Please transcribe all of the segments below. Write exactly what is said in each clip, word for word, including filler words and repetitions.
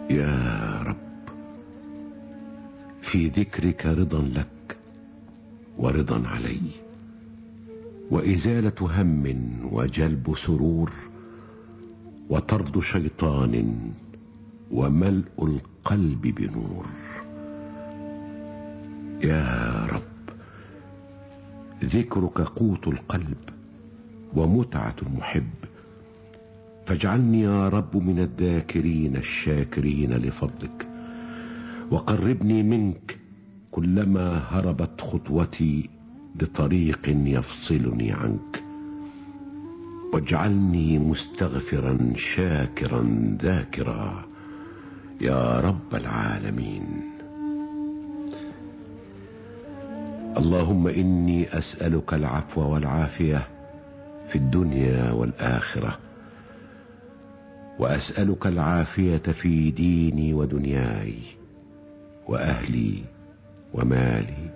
يا رب، في ذكرك رضا لك ورضا علي، وإزالة هم وجلب سرور، وطرد شيطان، وملء القلب بنور. يا رب، ذكرك قوت القلب ومتعة المحب، فاجعلني يا رب من الذاكرين الشاكرين لفضلك، وقربني منك كلما هربت خطوتي لطريق يفصلني عنك، واجعلني مستغفرا شاكرا ذاكرا يا رب العالمين. اللهم إني أسألك العفو والعافية في الدنيا والآخرة، وأسألك العافية في ديني ودنياي وأهلي ومالي.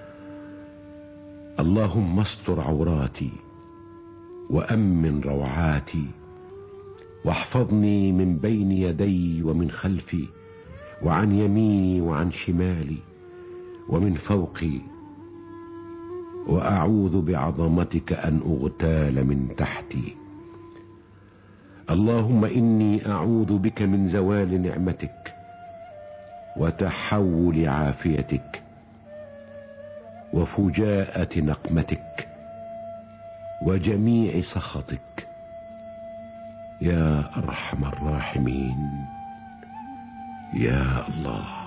اللهم استر عوراتي وأمن روعاتي، واحفظني من بين يدي ومن خلفي، وعن يميني وعن شمالي، ومن فوقي، وأعوذ بعظمتك أن أغتال من تحتي. اللهم إني أعوذ بك من زوال نعمتك وتحول عافيتك وفجاءة نقمتك وجميع سخطك يا أرحم الراحمين يا الله.